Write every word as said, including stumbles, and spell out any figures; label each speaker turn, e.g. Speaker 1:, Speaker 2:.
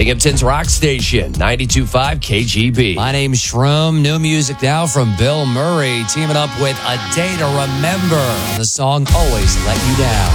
Speaker 1: Binghamton's rock station, ninety-two point five K G B.
Speaker 2: My name's Shroom. New music now from Bill Murray, teaming up with A Day to Remember on the song Always Let You Down.